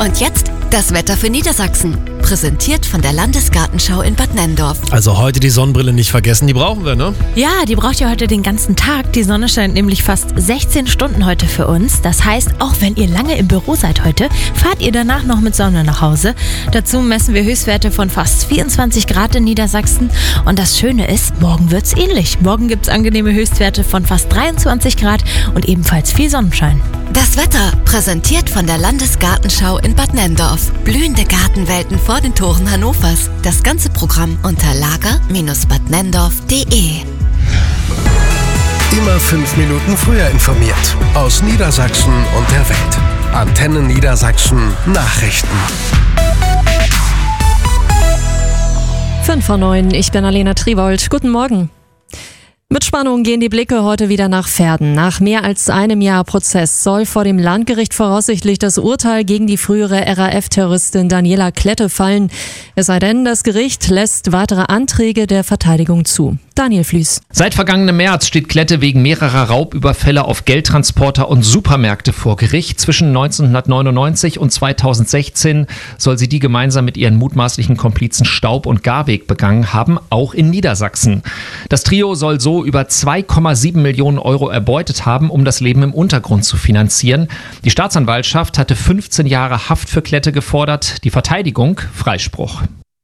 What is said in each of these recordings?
Und jetzt das Wetter für Niedersachsen. Präsentiert von der Landesgartenschau in Bad Nenndorf. Also heute die Sonnenbrille nicht vergessen, die brauchen wir, ne? Ja, die braucht ihr heute den ganzen Tag. Die Sonne scheint nämlich fast 16 Stunden heute für uns. Das heißt, auch wenn ihr lange im Büro seid heute, fahrt ihr danach noch mit Sonne nach Hause. Dazu messen wir Höchstwerte von fast 24 Grad in Niedersachsen. Und das Schöne ist, morgen wird's ähnlich. Morgen gibt's angenehme Höchstwerte von fast 23 Grad und ebenfalls viel Sonnenschein. Das Wetter präsentiert von der Landesgartenschau in Bad Nenndorf. Blühende Gartenwelten vor den Toren Hannovers. Das ganze Programm unter lager-badnenndorf.de. Immer 5 Minuten früher informiert. Aus Niedersachsen und der Welt. Antenne Niedersachsen Nachrichten. 5:09, ich bin Alena Triwold. Guten Morgen. Mit Spannung gehen die Blicke heute wieder nach Verden. Nach mehr als einem Jahr Prozess soll vor dem Landgericht voraussichtlich das Urteil gegen die frühere RAF-Terroristin Daniela Klette fallen. Es sei denn, das Gericht lässt weitere Anträge der Verteidigung zu. Daniel Flüß. Seit vergangenem März steht Klette wegen mehrerer Raubüberfälle auf Geldtransporter und Supermärkte vor Gericht. Zwischen 1999 und 2016 soll sie die gemeinsam mit ihren mutmaßlichen Komplizen Staub und Garweg begangen haben, auch in Niedersachsen. Das Trio soll so über 2,7 Millionen Euro erbeutet haben, um das Leben im Untergrund zu finanzieren. Die Staatsanwaltschaft hatte 15 Jahre Haft für Klette gefordert, die Verteidigung Freispruch.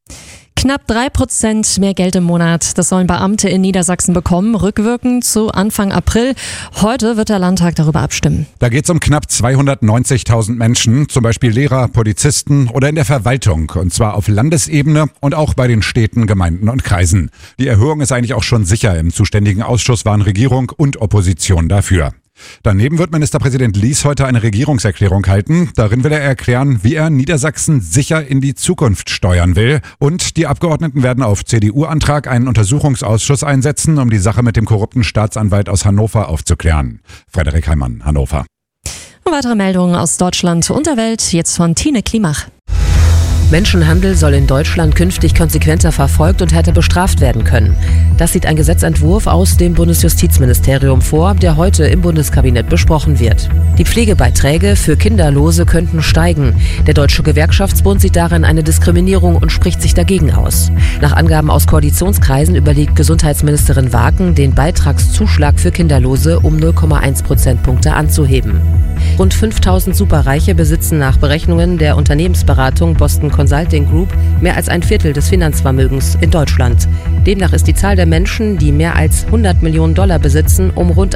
Knapp 3% mehr Geld im Monat. Das sollen Beamte in Niedersachsen bekommen, rückwirkend zu Anfang April. Heute wird der Landtag darüber abstimmen. Da geht es um knapp 290.000 Menschen, zum Beispiel Lehrer, Polizisten oder in der Verwaltung. Und zwar auf Landesebene und auch bei den Städten, Gemeinden und Kreisen. Die Erhöhung ist eigentlich auch schon sicher. Im zuständigen Ausschuss waren Regierung und Opposition dafür. Daneben wird Ministerpräsident Lies heute eine Regierungserklärung halten. Darin will er erklären, wie er Niedersachsen sicher in die Zukunft steuern will. Und die Abgeordneten werden auf CDU-Antrag einen Untersuchungsausschuss einsetzen, um die Sache mit dem korrupten Staatsanwalt aus Hannover aufzuklären. Frederik Heimann, Hannover. Weitere Meldungen aus Deutschland und der Welt, jetzt von Tine Klimach. Menschenhandel soll in Deutschland künftig konsequenter verfolgt und härter bestraft werden können. Das sieht ein Gesetzentwurf aus dem Bundesjustizministerium vor, der heute im Bundeskabinett besprochen wird. Die Pflegebeiträge für Kinderlose könnten steigen. Der Deutsche Gewerkschaftsbund sieht darin eine Diskriminierung und spricht sich dagegen aus. Nach Angaben aus Koalitionskreisen überlegt Gesundheitsministerin Waken, den Beitragszuschlag für Kinderlose um 0,1 Prozentpunkte anzuheben. Rund 5.000 Superreiche besitzen nach Berechnungen der Unternehmensberatung Boston Consulting Group mehr als ein Viertel des Finanzvermögens in Deutschland. Demnach ist die Zahl der Menschen, die mehr als $100 Millionen besitzen, um rund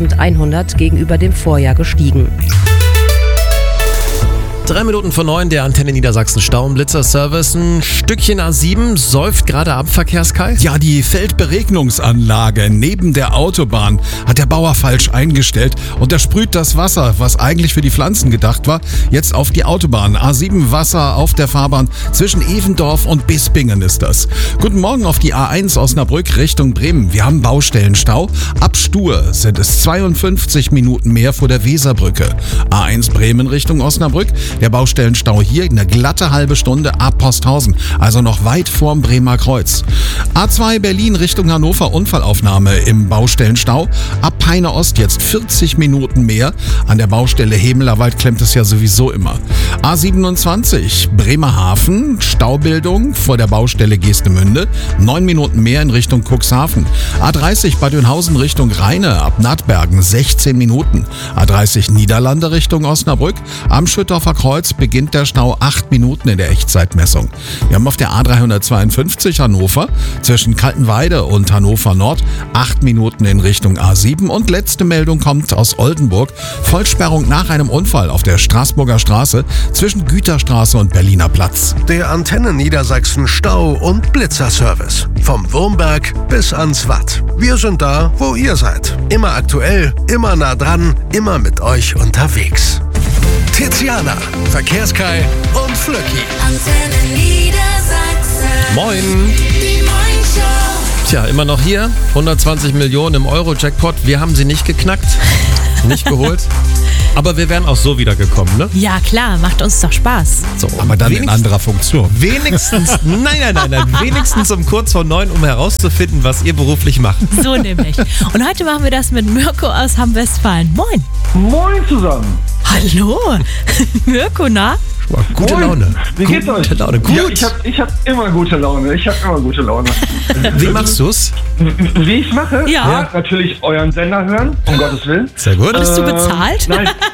1.100 gegenüber dem Vorjahr gestiegen. 9:03, der Antenne Niedersachsen Stauenblitzer-Service. Ein Stückchen A7 säuft gerade ab, Verkehrskalt. Ja, die Feldberegnungsanlage neben der Autobahn hat der Bauer falsch eingestellt und er sprüht das Wasser, was eigentlich für die Pflanzen gedacht war, jetzt auf die Autobahn. A7 Wasser auf der Fahrbahn zwischen Evendorf und Bispingen ist das. Guten Morgen auf die A1 Osnabrück Richtung Bremen. Wir haben Baustellenstau. Ab Stur sind es 52 Minuten mehr vor der Weserbrücke. A1 Bremen Richtung Osnabrück. Der Baustellenstau hier eine glatte halbe Stunde ab Posthausen, also noch weit vorm Bremer Kreuz. A2 Berlin Richtung Hannover, Unfallaufnahme im Baustellenstau. Ab Peine Ost jetzt 40 Minuten mehr. An der Baustelle Hemelerwald klemmt es ja sowieso immer. A27 Bremerhaven, Staubildung vor der Baustelle Geestemünde, 9 Minuten mehr in Richtung Cuxhaven. A30 Bad Oeynhausen Richtung Rheine, ab Nattbergen 16 Minuten. A30 Niederlande Richtung Osnabrück, am Schüttorfer Kreuz beginnt der Stau 8 Minuten in der Echtzeitmessung. Wir haben auf der A352 Hannover zwischen Kaltenweide und Hannover Nord 8 Minuten in Richtung A7 und letzte Meldung kommt aus Oldenburg. Vollsperrung nach einem Unfall auf der Straßburger Straße zwischen Güterstraße und Berliner Platz. Der Antenne Niedersachsen Stau- und Blitzerservice. Vom Wurmberg bis ans Watt. Wir sind da, wo ihr seid. Immer aktuell, immer nah dran, immer mit euch unterwegs. Tiziana, Verkehrskai und Flöcki. Antenne Niedersachsen. Moin. Die Morningshow. Tja, immer noch hier. 120 Millionen im Euro-Jackpot. Wir haben sie nicht geknackt, nicht geholt. Aber wir wären auch so wiedergekommen, ne? Ja, klar, macht uns doch Spaß. So, Aber dann in anderer Funktion. Wenigstens, nein, wenigstens um kurz vor 9, um herauszufinden, was ihr beruflich macht. So nämlich. Und heute machen wir das mit Mirko aus Hamm-Westfalen. Moin. Moin zusammen. Hallo. Mirko, na? Gute Laune. Wie geht's euch? Gute Laune. Gut. Ja, ich hab immer gute Laune. Wie machst du's? Wie ich's mache? Ja. Natürlich euren Sender hören, um Gottes Willen. Sehr gut. Bist du bezahlt?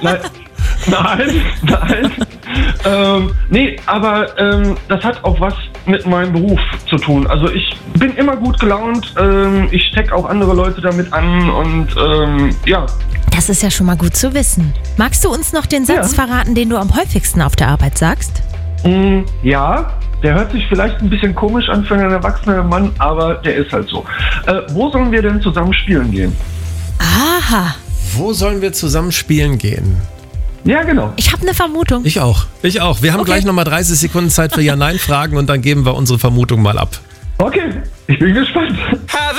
Nein. Nee, aber das hat auch was mit meinem Beruf zu tun. Also ich bin immer gut gelaunt, ich stecke auch andere Leute damit an und ja. Das ist ja schon mal gut zu wissen. Magst du uns noch den Satz verraten, den du am häufigsten auf der Arbeit sagst? Ja, der hört sich vielleicht ein bisschen komisch an für einen erwachsenen Mann, aber der ist halt so. Wo sollen wir denn zusammen spielen gehen? Aha. Wo sollen wir zusammen spielen gehen? Ja, genau. Ich habe eine Vermutung. Ich auch. Wir haben gleich nochmal 30 Sekunden Zeit für Ja-Nein-Fragen und dann geben wir unsere Vermutung mal ab. Okay, ich bin gespannt.